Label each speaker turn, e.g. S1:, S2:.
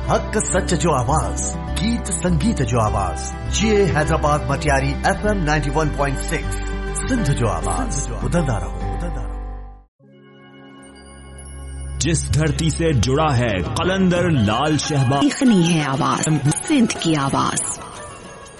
S1: हक सच जो आवाज, गीत संगीत जो आवाज, ये हैदराबाद मटियारी FM 91.6 सिंध जो आवाज, बदलता रहो।
S2: जिस धरती से जुड़ा है कलंदर लाल शहबाज,
S3: है आवाज सिंध की आवाज।